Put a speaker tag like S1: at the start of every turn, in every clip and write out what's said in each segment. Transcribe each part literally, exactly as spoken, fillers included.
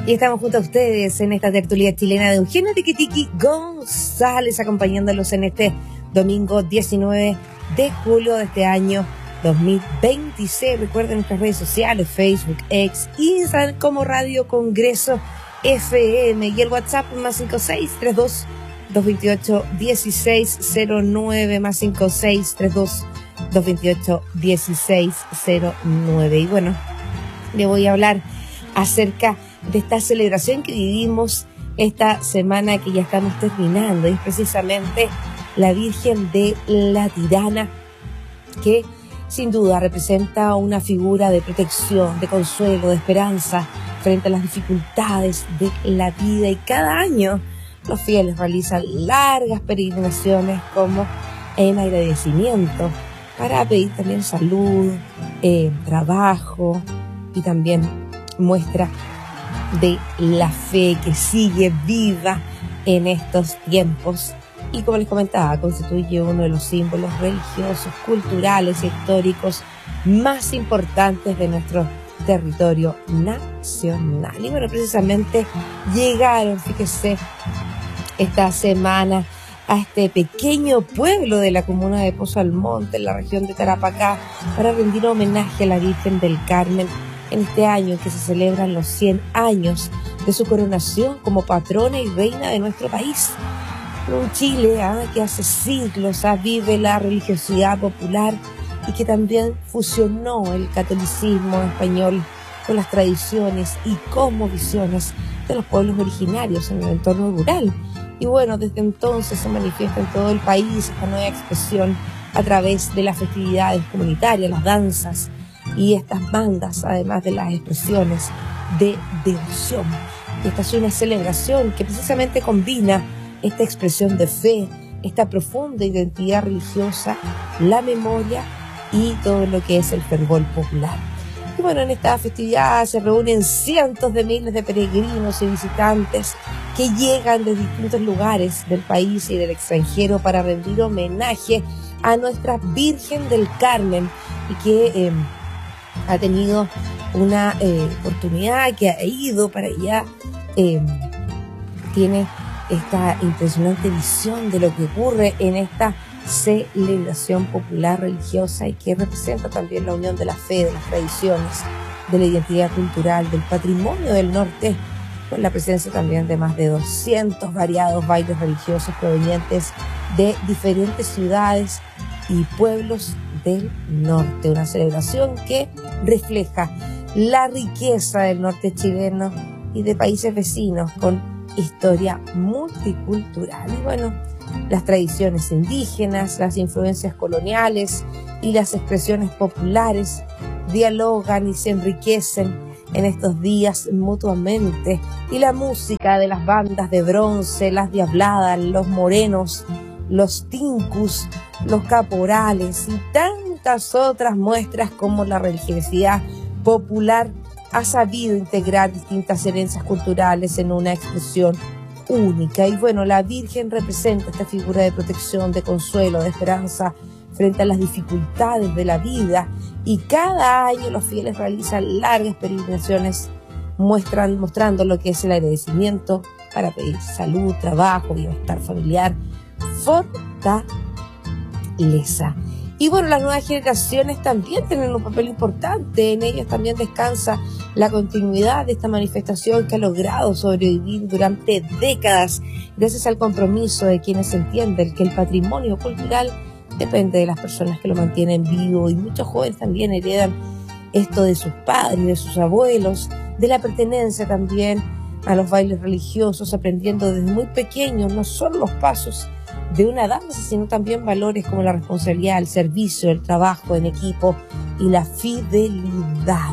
S1: Y estamos junto a ustedes en esta tertulia chilena de Eugenio Tiquitiqui González, acompañándolos en este domingo diecinueve de julio de este año dos mil veintiséis. Recuerden nuestras redes sociales, Facebook, X, Instagram como Radio Congreso F M y el WhatsApp más cinco seis tres dos, dos dos ocho, uno seis cero nueve más cinco seis tres dos, dos dos ocho, uno seis cero nueve. Y bueno, le voy a hablar acerca de esta celebración que vivimos esta semana que ya estamos terminando, y es precisamente la Virgen de la Tirana, que sin duda representa una figura de protección, de consuelo, de esperanza frente a las dificultades de la vida. Y cada año los fieles realizan largas peregrinaciones como en agradecimiento para pedir también salud, eh, trabajo y también muestra de la fe que sigue viva en estos tiempos. Y como les comentaba, constituye uno de los símbolos religiosos, culturales y históricos más importantes de nuestro territorio nacional. Y bueno, precisamente llegaron, fíjese, esta semana a este pequeño pueblo de la comuna de Pozo Almonte, en la región de Tarapacá, para rendir homenaje a la Virgen del Carmen en este año que se celebran los cien años de su coronación como patrona y reina de nuestro país. Un Chile ¿eh? que hace siglos ¿eh? vive la religiosidad popular y que también fusionó el catolicismo español con las tradiciones y cosmovisiones de los pueblos originarios en el entorno rural. Y bueno, desde entonces se manifiesta en todo el país esta nueva expresión a través de las festividades comunitarias, las danzas y estas bandas, además de las expresiones de devoción. Y esta es una celebración que precisamente combina esta expresión de fe, esta profunda identidad religiosa, la memoria y todo lo que es el fervor popular. Y bueno, en esta festividad se reúnen cientos de miles de peregrinos y visitantes que llegan de distintos lugares del país y del extranjero para rendir homenaje a nuestra Virgen del Carmen, y que eh, ha tenido una eh, oportunidad, que ha ido para allá, eh, tiene esta impresionante visión de lo que ocurre en esta celebración popular religiosa, y que representa también la unión de la fe, de las tradiciones, de la identidad cultural, del patrimonio del norte, con la presencia también de más de doscientos variados bailes religiosos provenientes de diferentes ciudades y pueblos del norte. Una celebración que refleja la riqueza del norte chileno y de países vecinos con historia multicultural. Y bueno, las tradiciones indígenas, las influencias coloniales y las expresiones populares dialogan y se enriquecen en estos días mutuamente. Y la música de las bandas de bronce, las diabladas, los morenos, los tincus, los caporales y tantas otras muestras como la religiosidad popular ha sabido integrar distintas herencias culturales en una expresión única. Y bueno, la Virgen representa esta figura de protección, de consuelo, de esperanza frente a las dificultades de la vida, y cada año los fieles realizan largas peregrinaciones muestran, mostrando lo que es el agradecimiento para pedir salud, trabajo, bienestar familiar, fortaleza. Y bueno, las nuevas generaciones también tienen un papel importante. En ellas también descansa la continuidad de esta manifestación que ha logrado sobrevivir durante décadas gracias al compromiso de quienes entienden que el patrimonio cultural depende de las personas que lo mantienen vivo. Y muchos jóvenes también heredan esto de sus padres, de sus abuelos, de la pertenencia también a los bailes religiosos, aprendiendo desde muy pequeños no solo los pasos de una danza, sino también valores como la responsabilidad, el servicio, el trabajo en equipo y la fidelidad.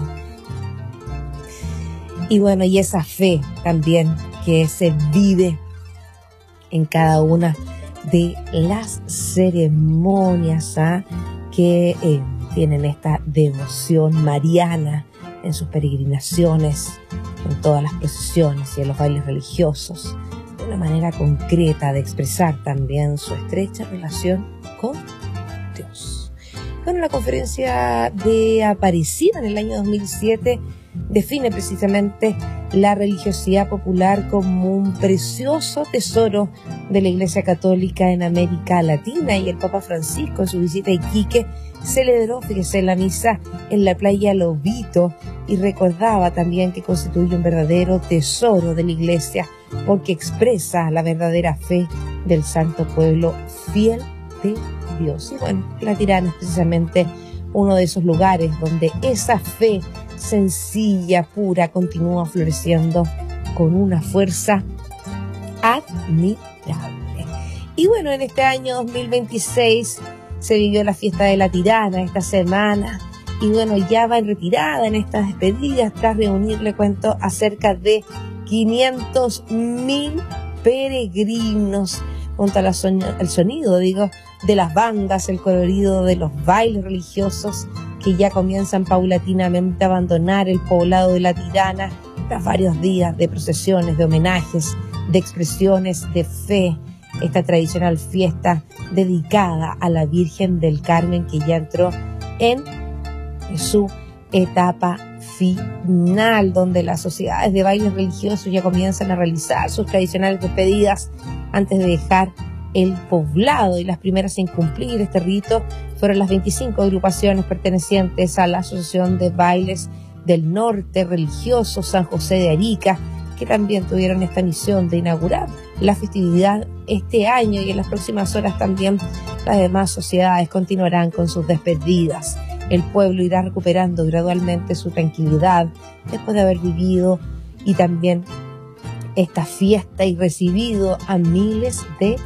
S1: Y bueno, y esa fe también que se vive en cada una de las ceremonias ¿ah? que eh, tienen esta devoción mariana en sus peregrinaciones, en todas las procesiones y en los bailes religiosos, una manera concreta de expresar también su estrecha relación con Dios. Bueno, la conferencia de Aparecida en el año dos mil siete define precisamente la religiosidad popular como un precioso tesoro de la Iglesia Católica en América Latina, y el Papa Francisco en su visita a Iquique celebró, fíjese, la misa en la playa Lobito y recordaba también que constituye un verdadero tesoro de la Iglesia porque expresa la verdadera fe del santo pueblo fiel de Dios. Y bueno, La Tirana es precisamente uno de esos lugares donde esa fe sencilla, pura, continúa floreciendo con una fuerza admirable. Y bueno, en este año dos mil veintiséis se vivió la fiesta de La Tirana esta semana, y bueno, ya va en retirada en estas despedidas tras reunir, le cuento, a cerca de quinientos mil peregrinos, junto al sonido, digo, de las bandas, el colorido de los bailes religiosos que ya comienzan paulatinamente a abandonar el poblado de La Tirana tras varios días de procesiones, de homenajes, de expresiones de fe. Esta tradicional fiesta dedicada a la Virgen del Carmen, que ya entró en su etapa final, donde las sociedades de bailes religiosos ya comienzan a realizar sus tradicionales despedidas antes de dejar el poblado, y las primeras en cumplir este rito fueron las veinticinco agrupaciones pertenecientes a la Asociación de Bailes del Norte Religioso San José de Arica, que también tuvieron esta misión de inaugurar la festividad este año, y en las próximas horas también las demás sociedades continuarán con sus despedidas. El pueblo irá recuperando gradualmente su tranquilidad después de haber vivido y también esta fiesta y recibido a miles de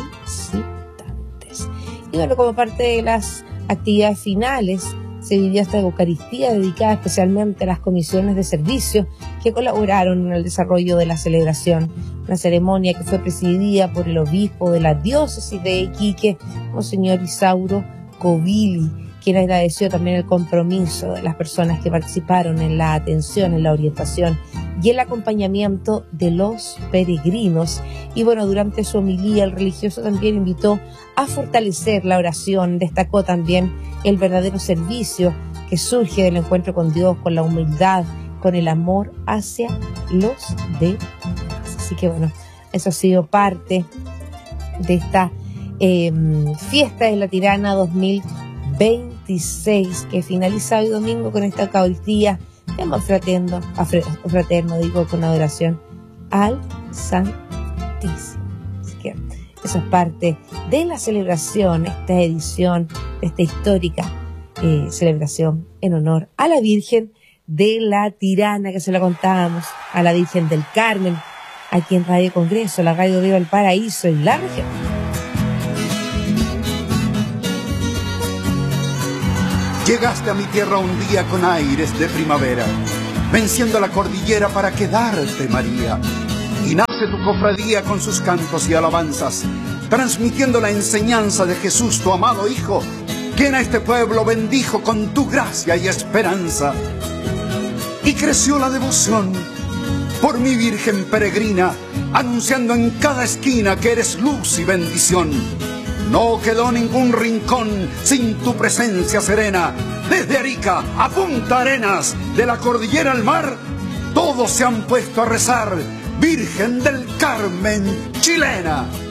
S1: visitantes. Y bueno, como parte de las actividades finales, se vivió esta Eucaristía dedicada especialmente a las comisiones de servicio que colaboraron en el desarrollo de la celebración. Una ceremonia que fue presidida por el obispo de la diócesis de Iquique, Monseñor Isauro Covili, quien agradeció también el compromiso de las personas que participaron en la atención, en la orientación y el acompañamiento de los peregrinos. Y bueno, durante su homilía el religioso también invitó a fortalecer la oración, destacó también el verdadero servicio que surge del encuentro con Dios, con la humildad, con el amor hacia los demás. Así que bueno, eso ha sido parte de esta eh, fiesta de La Tirana dos mil veintiséis, que finaliza hoy domingo con esta Eucaristía de amor fraterno, fraterno, digo, con adoración al Santísimo. Así que eso es parte de la celebración, esta edición, de esta histórica eh, celebración en honor a la Virgen de La Tirana, que se la contábamos, a la Virgen del Carmen, aquí en Radio Congreso, la Radio de Valparaíso y la región.
S2: Llegaste a mi tierra un día con aires de primavera, venciendo la cordillera para quedarte, María. Y nace tu cofradía con sus cantos y alabanzas, transmitiendo la enseñanza de Jesús, tu amado Hijo, quien a este pueblo bendijo con tu gracia y esperanza. Y creció la devoción por mi Virgen peregrina, anunciando en cada esquina que eres luz y bendición. No quedó ningún rincón sin tu presencia serena. Desde Arica a Punta Arenas, de la cordillera al mar, todos se han puesto a rezar, Virgen del Carmen chilena.